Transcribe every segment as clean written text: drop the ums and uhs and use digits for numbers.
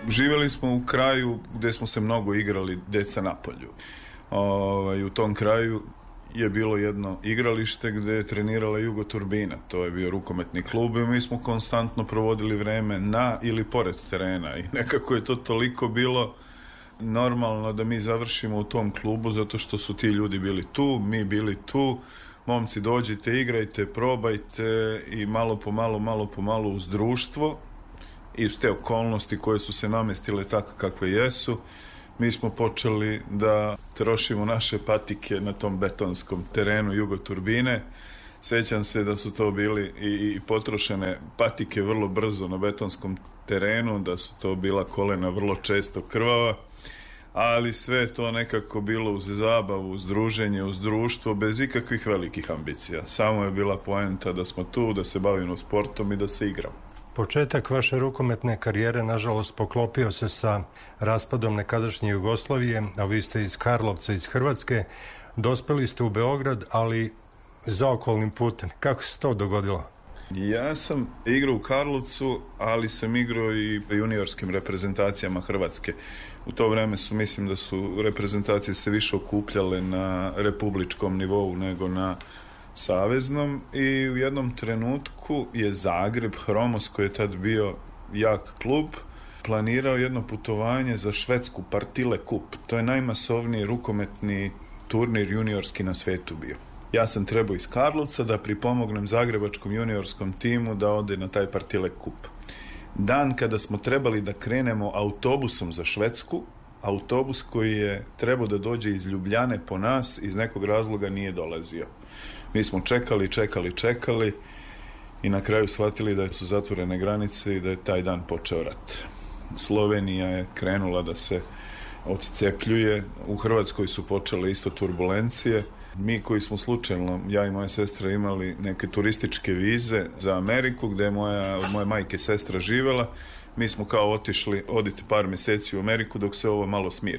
Živjeli smo u kraju gdje smo se mnogo igrali deca na polju. U tom kraju je bilo jedno igralište gdje je trenirala Jugoturbina. To je bio rukometni klub i mi smo konstantno provodili vreme na ili pored terena i nekako je to toliko bilo normalno da mi završimo u tom klubu zato što su ti ljudi bili tu, mi bili tu. Momci, dođite, igrajte, probajte i malo po malo uz društvo i uz te okolnosti koje su se namestile tako kakve jesu, mi smo počeli da trošimo naše patike na tom betonskom terenu Jugoturbine. Sjećam se da su to bili i potrošene patike vrlo brzo na betonskom terenu, da su to bila kolena vrlo često krvava, ali sve je to nekako bilo uz zabavu, uz druženje, uz društvo, bez ikakvih velikih ambicija. Samo je bila poenta da smo tu, da se bavimo sportom i da se igramo. Početak vaše rukometne karijere, nažalost, poklopio se sa raspadom nekadašnje Jugoslavije, a vi ste iz Karlovca, iz Hrvatske. Dospeli ste u Beograd, ali zaokolnim putem. Kako se to dogodilo? Ja sam igrao u Karlovcu, ali sam igrao i juniorskim reprezentacijama Hrvatske. U to vreme mislim da su reprezentacije se više okupljale na republičkom nivou nego na saveznom i u jednom trenutku je Zagreb, Hromos, koji je tad bio jak klub, planirao jedno putovanje za švedsku Partille Cup. To je najmasovniji rukometni turnir juniorski na svetu bio. Ja sam trebao iz Karlovca da pripomognem zagrebačkom juniorskom timu da ode na taj Partille Cup. Dan kada smo trebali da krenemo autobusom za Švedsku, autobus koji je trebao da dođe iz Ljubljane po nas, iz nekog razloga nije dolazio. Mi smo čekali i na kraju shvatili da su zatvorene granice i da je taj dan počeo rat. Slovenija je krenula da se odcepljuje, u Hrvatskoj su počele isto turbulencije. Mi koji smo slučajno, ja i moja sestra, imali neke turističke vize za Ameriku gdje je moja majke sestra živjela, mi smo kao otišli, odite par mjeseci u Ameriku dok se ovo malo smiri.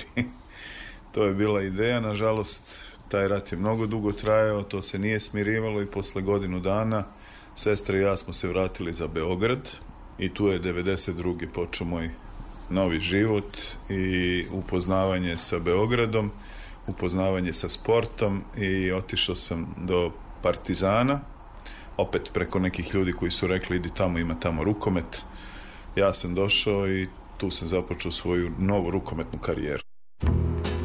To je bila ideja, nažalost taj rat je mnogo dugo trajao, to se nije smirivalo i posle godinu dana sestra i ja smo se vratili za Beograd i tu je 92. počeo moj novi život i upoznavanje sa Beogradom, upoznavanje sa sportom i otišao sam do Partizana, opet preko nekih ljudi koji su rekli idi tamo, ima tamo rukomet. Ja sam došao i tu sam započeo svoju novu rukometnu karijeru.